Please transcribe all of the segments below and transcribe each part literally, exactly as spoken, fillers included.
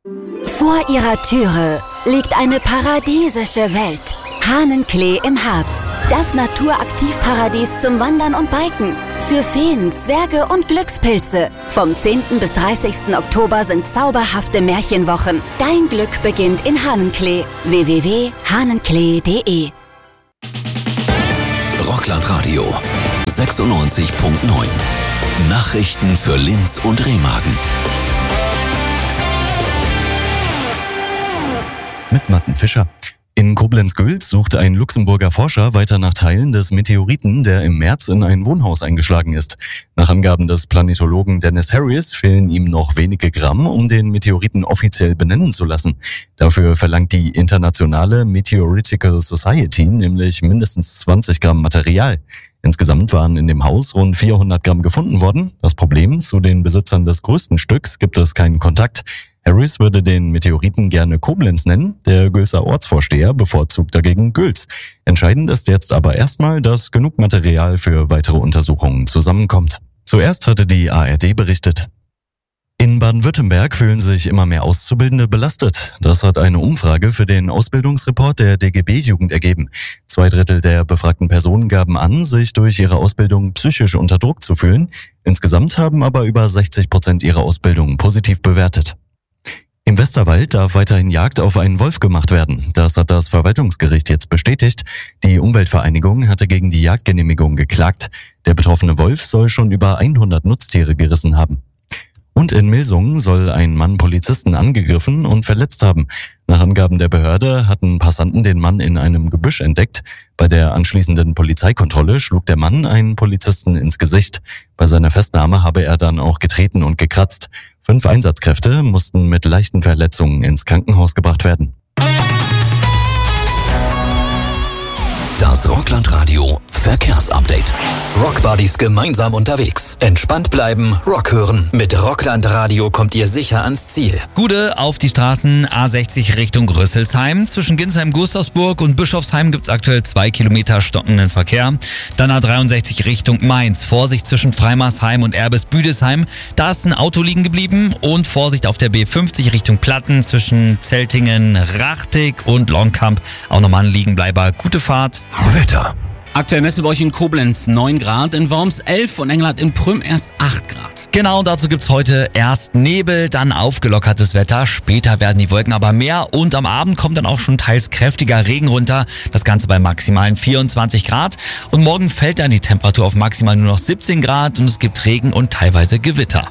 Vor ihrer Türe liegt eine paradiesische Welt. Hahnenklee im Harz. Das Naturaktivparadies zum Wandern und Biken. Für Feen, Zwerge und Glückspilze. Vom zehnten bis dreißigsten Oktober sind zauberhafte Märchenwochen. Dein Glück beginnt in Hahnenklee. w w w punkt hahnenklee punkt de Rockland-Radio sechsundneunzig Komma neun. Nachrichten für Linz und Remagen. Mit Matten Fischer. In Koblenz-Gülz sucht ein Luxemburger Forscher weiter nach Teilen des Meteoriten, der im März in ein Wohnhaus eingeschlagen ist. Nach Angaben des Planetologen Dennis Harris fehlen ihm noch wenige Gramm, um den Meteoriten offiziell benennen zu lassen. Dafür verlangt die Internationale Meteoritical Society nämlich mindestens zwanzig Gramm Material. Insgesamt waren in dem Haus rund vierhundert Gramm gefunden worden. Das Problem: zu den Besitzern des größten Stücks gibt es keinen Kontakt. Harris würde den Meteoriten gerne Koblenz nennen, der Gülzer Ortsvorsteher bevorzugt dagegen Gülz. Entscheidend ist jetzt aber erstmal, dass genug Material für weitere Untersuchungen zusammenkommt. Zuerst hatte die A R D berichtet. In Baden-Württemberg fühlen sich immer mehr Auszubildende belastet. Das hat eine Umfrage für den Ausbildungsreport der D G B-Jugend ergeben. Zwei Drittel der befragten Personen gaben an, sich durch ihre Ausbildung psychisch unter Druck zu fühlen. Insgesamt haben aber über sechzig Prozent ihre Ausbildung positiv bewertet. Im Westerwald darf weiterhin Jagd auf einen Wolf gemacht werden. Das hat das Verwaltungsgericht jetzt bestätigt. Die Umweltvereinigung hatte gegen die Jagdgenehmigung geklagt. Der betroffene Wolf soll schon über hundert Nutztiere gerissen haben. Und in Milsungen soll ein Mann Polizisten angegriffen und verletzt haben. Nach Angaben der Behörde hatten Passanten den Mann in einem Gebüsch entdeckt. Bei der anschließenden Polizeikontrolle schlug der Mann einen Polizisten ins Gesicht. Bei seiner Festnahme habe er dann auch getreten und gekratzt. Fünf Einsatzkräfte mussten mit leichten Verletzungen ins Krankenhaus gebracht werden. Das Rockland-Radio Verkehrsupdate. Rockbuddies gemeinsam unterwegs. Entspannt bleiben, Rock hören. Mit Rockland-Radio kommt ihr sicher ans Ziel. Gude auf die Straßen A sechzig Richtung Rüsselsheim. Zwischen Ginsheim, Gustavsburg und Bischofsheim gibt's aktuell zwei Kilometer stockenden Verkehr. Dann A dreiundsechzig Richtung Mainz. Vorsicht zwischen Freimarsheim und Erbes-Büdesheim. Da ist ein Auto liegen geblieben. Und Vorsicht auf der B fünfzig Richtung Platten zwischen Zeltingen, Rachtig und Longkamp. Auch nochmal ein Liegenbleiber. Gute Fahrt. Wetter. Aktuell messen wir euch in Koblenz neun Grad, in Worms elf und Engelhardt in Prüm erst acht Grad. Genau, dazu gibt's heute erst Nebel, dann aufgelockertes Wetter. Später werden die Wolken aber mehr und am Abend kommt dann auch schon teils kräftiger Regen runter. Das Ganze bei maximalen vierundzwanzig Grad. Und morgen fällt dann die Temperatur auf maximal nur noch siebzehn Grad und es gibt Regen und teilweise Gewitter.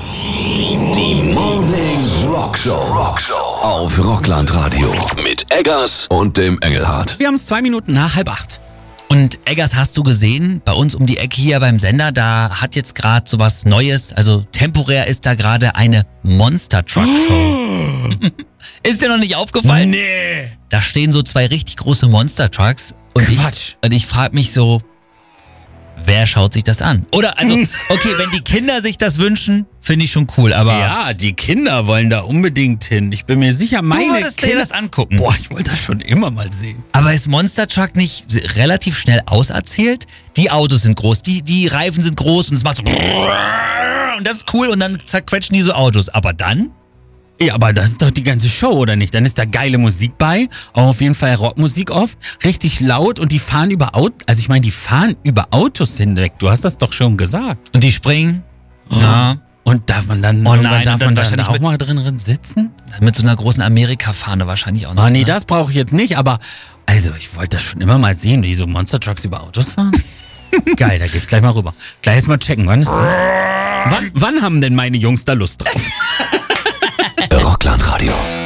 Die Morning Rockshow. Rockshow auf Rockland-Radio mit Eggers und dem Engelhardt. Wir haben es zwei Minuten nach halb acht. Und Eggers, hast du gesehen, bei uns um die Ecke hier beim Sender, da hat jetzt gerade sowas Neues, also temporär ist da gerade eine Monster Truck Show. Ist dir noch nicht aufgefallen? Nee. Da stehen so zwei richtig große Monster Trucks und Quatsch. ich, und ich frage mich so, wer schaut sich das an? Oder, also, okay, wenn die Kinder sich das wünschen, finde ich schon cool, aber... Ja, die Kinder wollen da unbedingt hin. Ich bin mir sicher, meine du würdest Kinder... dir das angucken. Boah, ich wollte das schon immer mal sehen. Aber ist Monster Truck nicht relativ schnell auserzählt? Die Autos sind groß, die, die Reifen sind groß und es macht so... Und das ist cool und dann zerquetschen die so Autos. Aber dann... Ja, aber das ist doch die ganze Show, oder nicht? Dann ist da geile Musik bei, auch auf jeden Fall Rockmusik oft, richtig laut und die fahren über Autos, also ich meine, die fahren über Autos hinweg, du hast das doch schon gesagt. Und die springen? Oh. Na? Und darf man dann, Oh nein, darf und dann man dann wahrscheinlich auch mit- mal drin sitzen? Mit so einer großen Amerika-Fahne wahrscheinlich auch noch. Ah nee, ne? das brauche ich jetzt nicht, aber also ich wollte das schon immer mal sehen, wie so Monster Trucks über Autos fahren. Geil, da geh ich gleich mal rüber. Gleich erst mal checken, wann ist das? Wann, wann haben denn meine Jungs da Lust drauf? Rockland-Radio